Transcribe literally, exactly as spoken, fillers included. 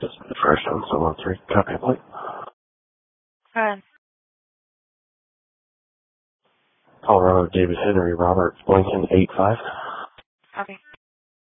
Just the first one, so one three. Copy, plate. Good. Colorado, David Henry, Robert, Lincoln, eight five. Copy.